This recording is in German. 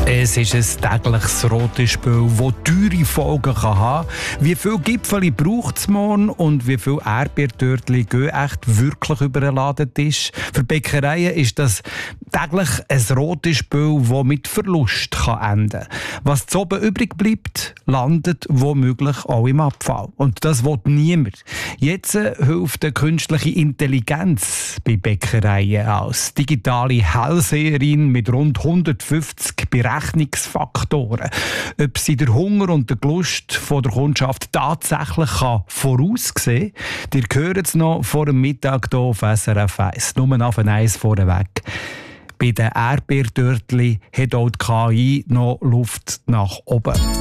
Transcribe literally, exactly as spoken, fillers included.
Es ist ein tägliches rotes Spiel, das teure Folgen kann haben kann. Wie viele Gipfeli braucht es morgen und wie viele Erdbeertörtchen gehen echt wirklich über den Ladentisch? Für Bäckereien ist das täglich ein rotes Spiel, das mit Verlust kann enden kann. Was zu oben übrig bleibt, landet womöglich auch im Abfall. Und das will niemand. Jetzt hilft die künstliche Intelligenz bei Bäckereien als digitale Hellseherin mit rund hundertfünfzig Berechnungsfaktoren. Ob sie den Hunger und den Lust von der Kundschaft tatsächlich kann voraussehen kann, ihr hört es noch vor dem Mittag hier auf S R F eins. Nur auf eins vorneweg. Bei den Erdbeertörtchen hat auch die K I noch Luft nach oben.